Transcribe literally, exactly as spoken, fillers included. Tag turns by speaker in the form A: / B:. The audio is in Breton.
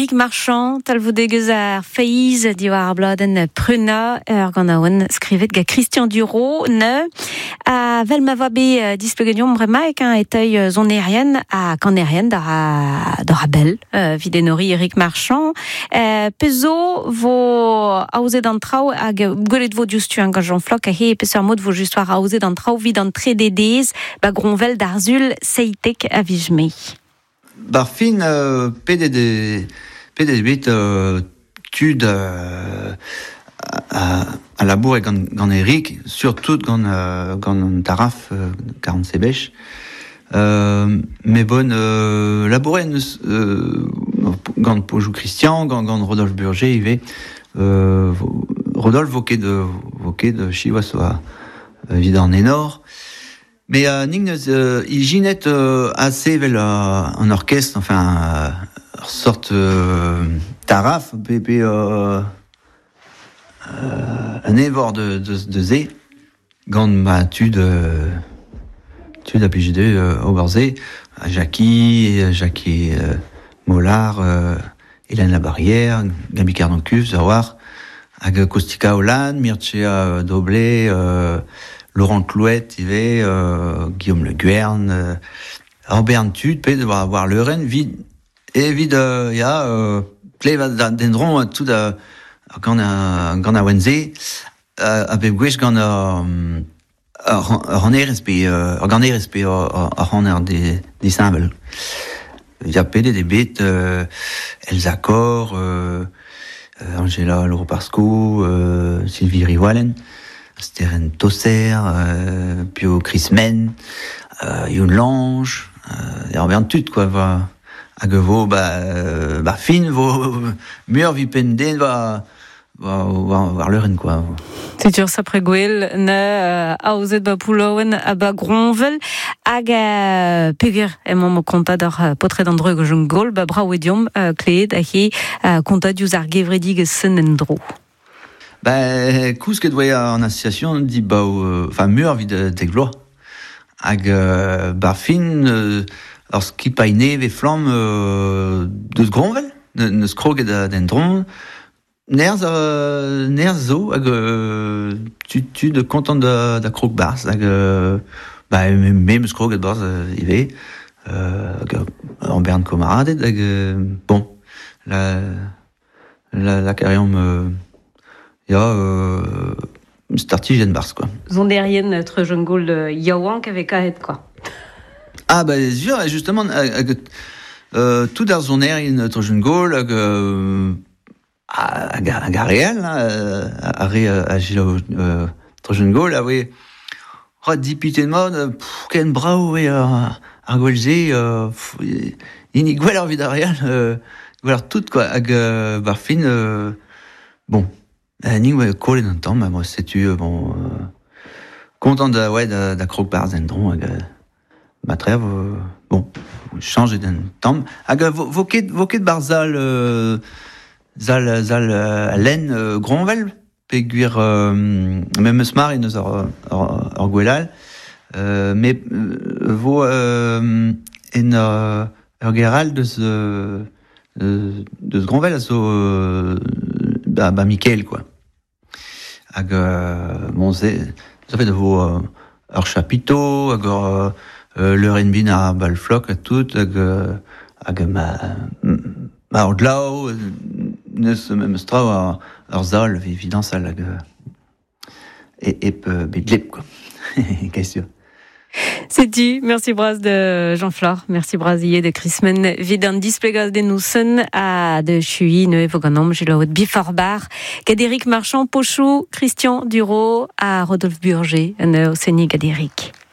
A: Éric Marchand, talvodegez ar feiz diwar bladen pruna ur gant aouen skrivet ga Christian Duro ne a vel ma va be displegadion bremaik hein, eteuil zonerien a kanerien da da rabel uh, videnori Éric Marchand uh, pezo vo aouzet an trao hag gwelet vo justu an gajan flok a he pezo ar mod vo just war aouzet an trao vid an tre dedez ba gronvel d'arzul seitek a vijmei.
B: Bar fin, euh, pede de pede de bit euh, tud euh, à à labour gant gant Eric, surtout gant euh, gant taraf euh, quarante sebech. Euh, mais bon euh, labourer euh, gant pojou Christian, gant gant Rodolphe Burger, il va euh, Rodolphe voquet de voquet de Chivas soit évident énorme. Mais euh, ning euh, il ginet euh, assez vel euh, en orchestre, enfin euh, sorte euh, taraf, bébé euh, euh, un évor de de de zé, gant ma tude euh, tude à pige de euh, au barzé, Jackie, Jackie euh, Mollard, euh, Hélène Labarrière, Gabi Cardoncuf, Zawar, Ag Kostika Hollande, Mircea Doblé. Euh, Laurent Clouette, il y euh, Guillaume Le Guerne, euh, Robert Tude, peut devoir avoir le Rennes, vide, et vide, il y a, euh, play d'endron, tout, euh, quand on a, quand on a Wednesday, euh, avec Gouesh, quand on a, René respect, euh, René respect, René des, des symboles. Il y a pédé des bêtes, euh, Elsa Cor, euh, Angela Loroparsco, euh, Sylvie Riwalen. Steren Tosser, euh, Pio Chrismen, euh, Youn Lange, euh, et en tout quoi, va, à vo, bah, euh, bah, fin, vo, mur, vipenden, va, va, va, voir le quoi.
A: C'est sûr, ça préguel, ne, a ouzet ba poulouen, a ba gronvel, hag a peger, e mom konta d'ar potre d'andreu gojun gol, ba bra wedium, kleed, a hi, konta diouz ar gevredig sen endro.
B: Ben, kous ket voya en association dit bah enfin mur vide teglo hag euh, bar fin euh, alors qui paine ve flam euh, de gronvel ne, ne scroge d'endron nerz euh, nerzo hag euh, tu tu de content de de croque bars hag euh, bah même scroge de bars il va euh, en berne camarade hag euh, bon la la la carrière me il y a euh, startigen bars quoi.
A: Zonderien notre jungle yaouan avec ahet quoi.
B: Ah bah sûr justement euh, euh, tout dans zoner notre jungle euh, à à Gabriel à à à Gilo notre jungle ah oui rod dipité de mode ken brau et argolzé inigual leur vie derrière voilà tout quoi ag barfin bon. Euh, ni ouais collé dans le temps, mais moi c'est tu euh, bon euh, content de ouais de, de croque bars d'endron euh, ma trêve euh, bon changer d'un temps ag voquet voquet de barzal euh, zal zal euh, laine euh, gronvel péguir euh, même smart et nous or orguelal euh, mais euh, vo euh, en euh, orgeral de ce de ce gronvel à ce bah, bah Michael quoi. Ag euh, bon c'est ça fait de vos euh, hors chapiteau ag euh, le renbin à balfloc à tout ag ag ma ma ordlau ne se même stra hors zal évident ça ag et et bedlip quoi. Question.
A: C'est dit, merci Bras de Jean-Flore, merci Brasier de Chrismen, vidan displegas de Noussen à de Chui, ne evoganom, j'ai le biforbar, Gadéric Marchand, Pochou, Christian Duro, à Rodolphe Burger, ne au Séni Gadéric.